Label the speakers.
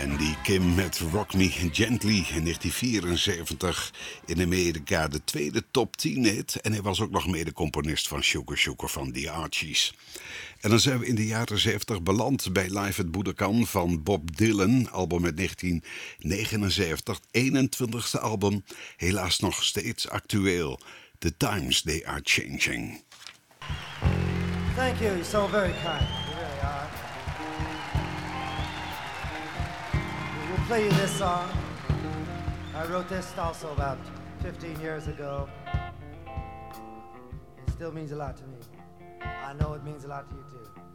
Speaker 1: Andy Kim met Rock Me Gently in 1974 in Amerika de tweede top 10 hit. En hij was ook nog mede-componist van Sugar Sugar van The Archies. En dan zijn we in de jaren 70 beland bij Live at Budokan van Bob Dylan, album uit 1979, 21ste album, helaas nog steeds actueel. The Times They Are Changing.
Speaker 2: Thank you, you're so very kind. You really are. We'll play you this song. I wrote this also about 15 years ago. It still means a lot to me. I know it means a lot to you too.